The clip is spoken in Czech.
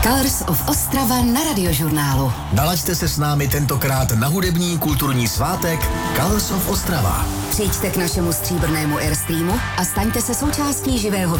Colors of Ostrava na Radiožurnálu. Nalaďte se s námi tentokrát na hudební kulturní svátek Colors of Ostrava. Přijďte k našemu stříbrnému Airstreamu a staňte se součástí živého